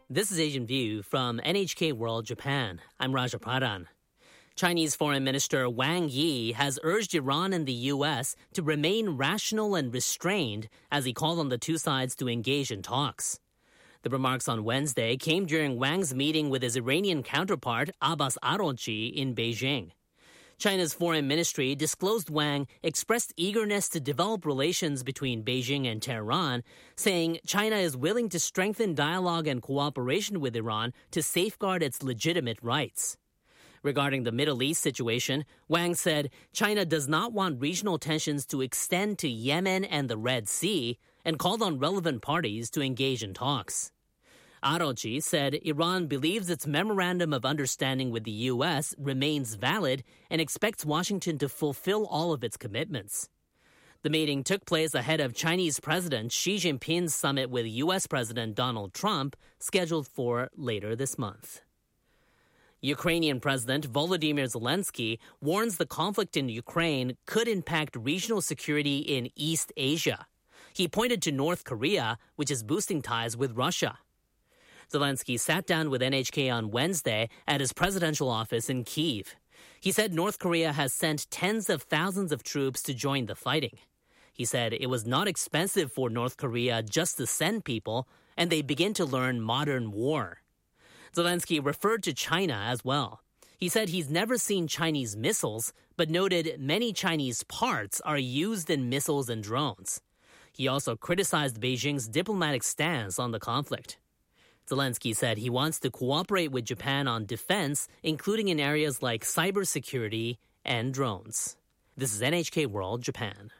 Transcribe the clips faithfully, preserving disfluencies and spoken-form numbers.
This is Asian View from N H K World Japan. I'm Raja Pradhan. Chinese Foreign Minister Wang Yi has urged Iran and the U S to remain rational and restrained as he called on the two sides to engage in talks. The remarks on Wednesday came during Wang's meeting with his Iranian counterpart Abbas Araghchi in Beijing. China's foreign ministry disclosed Wang expressed eagerness to develop relations between Beijing and Tehran, saying China is willing to strengthen dialogue and cooperation with Iran to safeguard its legitimate rights. Regarding the Middle East situation, Wang said China does not want regional tensions to extend to Yemen and the Red Sea and called on relevant parties to engage in talks. Araghchi said Iran believes its memorandum of understanding with the U S remains valid and expects Washington to fulfill all of its commitments. The meeting took place ahead of Chinese President Xi Jinping's summit with U S President Donald Trump, scheduled for later this month. Ukrainian President Volodymyr Zelensky warns the conflict in Ukraine could impact regional security in East Asia. He pointed to North Korea, which is boosting ties with Russia. Zelensky sat down with N H K on Wednesday at his presidential office in Kyiv. He said North Korea has sent tens of thousands of troops to join the fighting. He said it was not expensive for North Korea just to send people, and they begin to learn modern war. Zelensky referred to China as well. He said he's never seen Chinese missiles, but noted many Chinese parts are used in missiles and drones. He also criticized Beijing's diplomatic stance on the conflict. Zelensky said he wants to cooperate with Japan on defense, including in areas like cybersecurity and drones. This is N H K World Japan.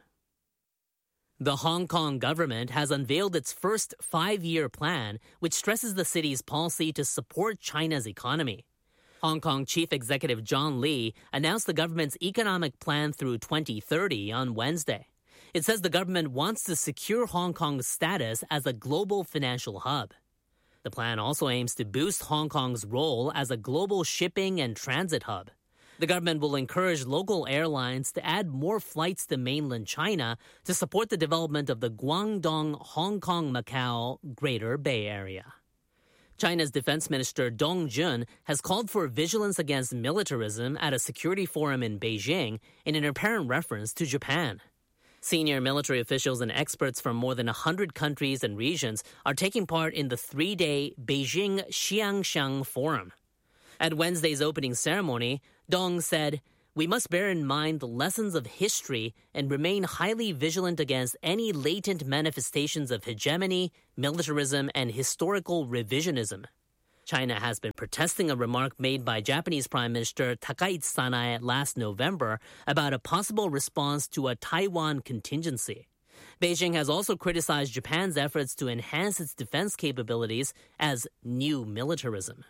The Hong Kong government has unveiled its first five-year plan, which stresses the city's policy to support China's economy. Hong Kong Chief Executive John Lee announced the government's economic plan through twenty thirty on Wednesday. It says the government wants to secure Hong Kong's status as a global financial hub. The plan also aims to boost Hong Kong's role as a global shipping and transit hub. The government will encourage local airlines to add more flights to mainland China to support the development of the Guangdong-Hong Kong-Macau Greater Bay Area. China's Defense Minister Dong Jun has called for vigilance against militarism at a security forum in Beijing in an apparent reference to Japan. Senior military officials and experts from more than one hundred countries and regions are taking part in the three-day Beijing Xiangshan Forum. At Wednesday's opening ceremony, Dong said, "We must bear in mind the lessons of history and remain highly vigilant against any latent manifestations of hegemony, militarism, and historical revisionism." China has been protesting a remark made by Japanese Prime Minister Takaichi Sanae last November about a possible response to a Taiwan contingency. Beijing has also criticized Japan's efforts to enhance its defense capabilities as new militarism.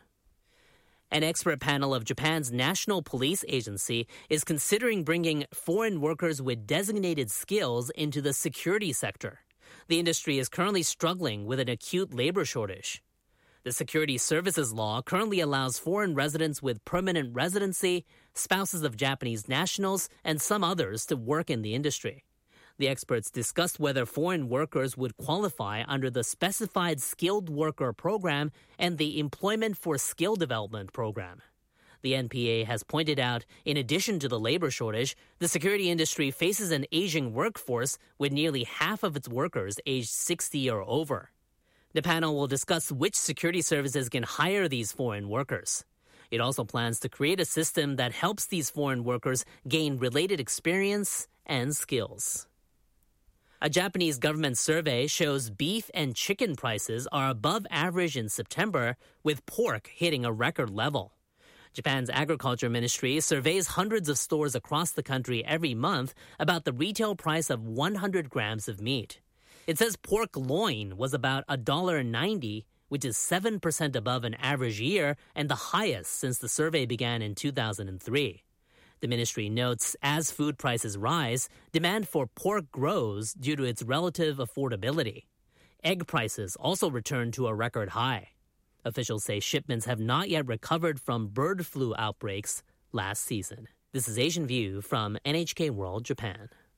An expert panel of Japan's National Police Agency is considering bringing foreign workers with designated skills into the security sector. The industry is currently struggling with an acute labor shortage. The Security Services Law currently allows foreign residents with permanent residency, spouses of Japanese nationals, and some others to work in the industry. The experts discussed whether foreign workers would qualify under the Specified Skilled Worker Program and the Employment for Skill Development Program. The N P A has pointed out, in addition to the labor shortage, the security industry faces an aging workforce with nearly half of its workers aged sixty or over. The panel will discuss which security services can hire these foreign workers. It also plans to create a system that helps these foreign workers gain related experience and skills. A Japanese government survey shows beef and chicken prices are above average in September, with pork hitting a record level. Japan's Agriculture Ministry surveys hundreds of stores across the country every month about the retail price of one hundred grams of meat. It says pork loin was about one dollar ninety, which is seven percent above an average year and the highest since the survey began in two thousand three. The ministry notes as food prices rise, demand for pork grows due to its relative affordability. Egg prices also returned to a record high. Officials say shipments have not yet recovered from bird flu outbreaks last season. This is Asian View from N H K World Japan.